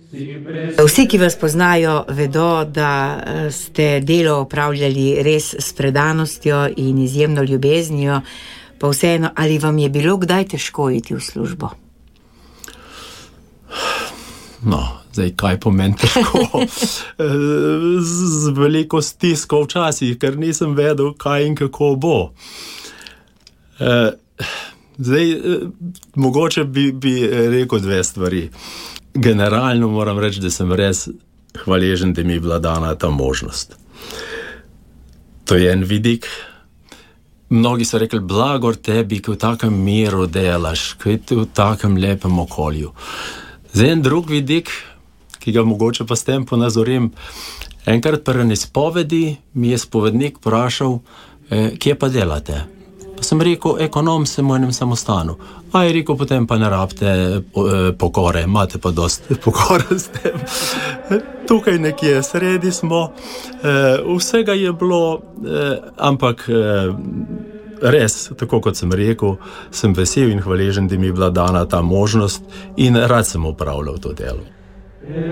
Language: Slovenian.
Vsi, ki vas poznajo, vedo, da ste delo opravljali res s predanostjo in izjemno ljubeznijo, pa vseeno, ali vam je bilo kdaj težko iti v službo? No, zdaj kaj pomeni težko? Z veliko stisko včasih, ker nisem vedel, kaj in kako bo. Zdaj, mogoče bi rekel dve stvari. Generalno moram reči, da sem res hvaležen, da mi je bila dana ta možnost. To je en vidik. Mnogi so rekli, blagor tebi, ki v takem miru delaš, ki v takem lepem okolju. Zdaj, en drug vidik, ki ga mogoče pa s tem ponazorim, enkrat pri izpovedi mi je spovednik vprašal, kje pa delate? Pa sem rekel, ekonom sem v enem samostanu. A je rekel, potem pa ne rabite pokore, imate pa dosti pokore s tem. Tukaj nekje sredi smo, vsega je bilo, ampak res, tako kot sem rekel, sem vesel in hvaležen, da mi je bila dana ta možnost in rad sem opravljal to delo.